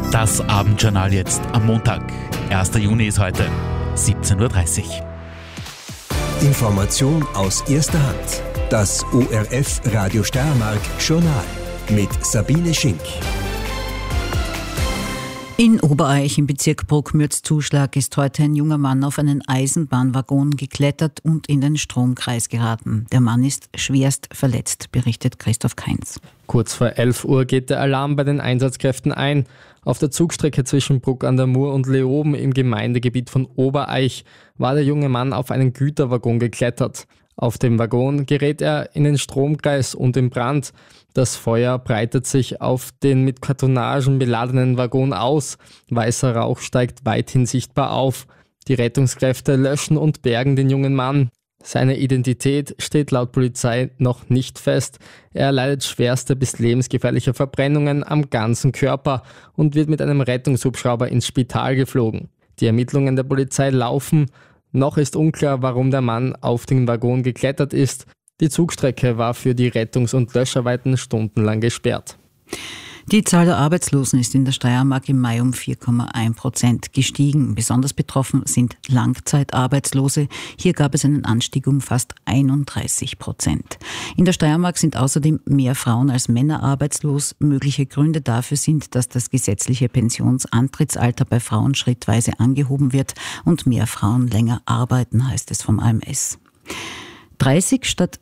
Das Abendjournal jetzt am Montag. 1. Juni ist heute, 17.30 Uhr. Information aus erster Hand. Das ORF Radio Steiermark Journal mit Sabine Schink. In Obereich im Bezirk Bruckmürz-Zuschlag ist heute ein junger Mann auf einen Eisenbahnwaggon geklettert und in den Stromkreis geraten. Der Mann ist schwerst verletzt, berichtet Christoph Kainz. Kurz vor 11 Uhr geht der Alarm bei den Einsatzkräften ein. Auf der Zugstrecke zwischen Bruck an der Mur und Leoben im Gemeindegebiet von Obereich war der junge Mann auf einen Güterwaggon geklettert. Auf dem Waggon gerät er in den Stromkreis und in Brand. Das Feuer breitet sich auf den mit Kartonagen beladenen Waggon aus. Weißer Rauch steigt weithin sichtbar auf. Die Rettungskräfte löschen und bergen den jungen Mann. Seine Identität steht laut Polizei noch nicht fest. Er leidet schwerste bis lebensgefährliche Verbrennungen am ganzen Körper und wird mit einem Rettungshubschrauber ins Spital geflogen. Die Ermittlungen der Polizei laufen. Noch ist unklar, warum der Mann auf den Waggon geklettert ist. Die Zugstrecke war für die Rettungs- und Löscharbeiten stundenlang gesperrt. Die Zahl der Arbeitslosen ist in der Steiermark im Mai um 4,1% gestiegen. Besonders betroffen sind Langzeitarbeitslose. Hier gab es einen Anstieg um fast 31%. In der Steiermark sind außerdem mehr Frauen als Männer arbeitslos. Mögliche Gründe dafür sind, dass das gesetzliche Pensionsantrittsalter bei Frauen schrittweise angehoben wird und mehr Frauen länger arbeiten, heißt es vom AMS. 30 statt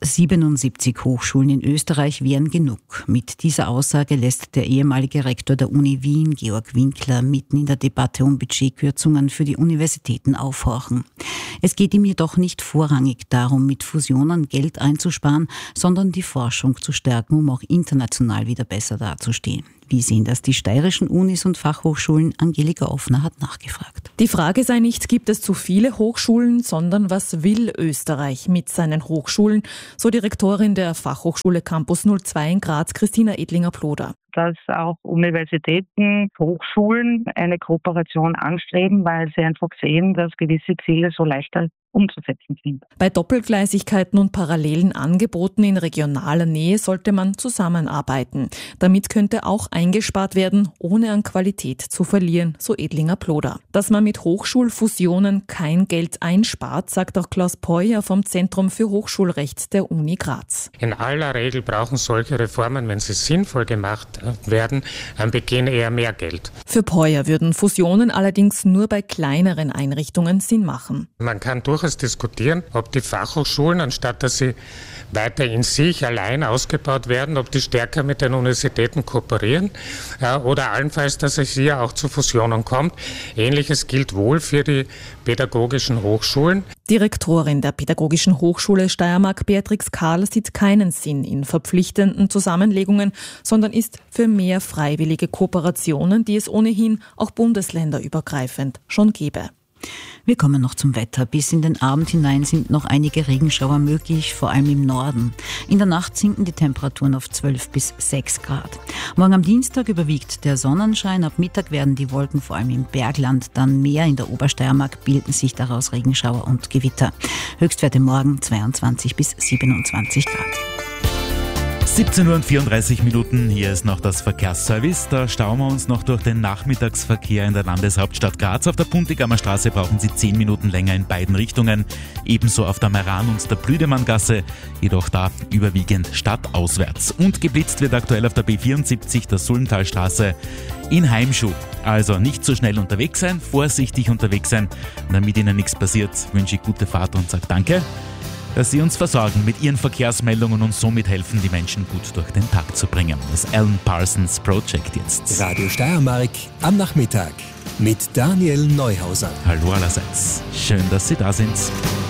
77 Hochschulen in Österreich wären genug. Mit dieser Aussage lässt der ehemalige Rektor der Uni Wien, Georg Winkler, mitten in der Debatte um Budgetkürzungen für die Universitäten aufhorchen. Es geht ihm jedoch nicht vorrangig darum, mit Fusionen Geld einzusparen, sondern die Forschung zu stärken, um auch international wieder besser dazustehen. Wie sehen das die steirischen Unis und Fachhochschulen? Angelika Offner hat nachgefragt. Die Frage sei nicht, gibt es zu viele Hochschulen, sondern was will Österreich mit seinen Hochschulen? So Direktorin der Fachhochschule Campus 02 in Graz, Christina Edlinger-Ploder. Dass auch Universitäten, Hochschulen eine Kooperation anstreben, weil sie einfach sehen, dass gewisse Ziele so leichter umzusetzen sind. Bei Doppelgleisigkeiten und parallelen Angeboten in regionaler Nähe sollte man zusammenarbeiten. Damit könnte auch eingespart werden, ohne an Qualität zu verlieren, so Edlinger-Ploder. Dass man mit Hochschulfusionen kein Geld einspart, sagt auch Klaus Peuer vom Zentrum für Hochschulrecht der Uni Graz. In aller Regel brauchen solche Reformen, wenn sie sinnvoll gemacht werden, am Beginn eher mehr Geld. Für Peuer würden Fusionen allerdings nur bei kleineren Einrichtungen Sinn machen. Man kann durchaus diskutieren, ob die Fachhochschulen, anstatt dass sie weiter in sich allein ausgebaut werden, ob die stärker mit den Universitäten kooperieren oder allenfalls, dass es hier auch zu Fusionen kommt. Ähnliches gilt wohl für die pädagogischen Hochschulen. Direktorin der Pädagogischen Hochschule Steiermark, Beatrix Karl, sieht keinen Sinn in verpflichtenden Zusammenlegungen, sondern ist für mehr freiwillige Kooperationen, die es ohnehin auch bundesländerübergreifend schon gäbe. Wir kommen noch zum Wetter. Bis in den Abend hinein sind noch einige Regenschauer möglich, vor allem im Norden. In der Nacht sinken die Temperaturen auf 12 bis 6 Grad. Morgen am Dienstag überwiegt der Sonnenschein. Ab Mittag werden die Wolken vor allem im Bergland dann mehr. In der Obersteiermark bilden sich daraus Regenschauer und Gewitter. Höchstwerte morgen 22 bis 27 Grad. 17:34 Uhr, hier ist noch das Verkehrsservice. Da stauen wir uns noch durch den Nachmittagsverkehr in der Landeshauptstadt Graz. Auf der Puntigammer Straße brauchen Sie 10 Minuten länger in beiden Richtungen. Ebenso auf der Meran- und der Blüdemanngasse, jedoch da überwiegend stadtauswärts. Und geblitzt wird aktuell auf der B74, der Sullentalstraße in Heimschuh. Also nicht so schnell unterwegs sein, vorsichtig unterwegs sein. Und damit Ihnen nichts passiert, wünsche ich gute Fahrt und sage danke, dass Sie uns versorgen mit Ihren Verkehrsmeldungen und somit helfen, die Menschen gut durch den Tag zu bringen. Das Alan Parsons Project jetzt. Radio Steiermark am Nachmittag mit Daniel Neuhauser. Hallo allerseits. Schön, dass Sie da sind.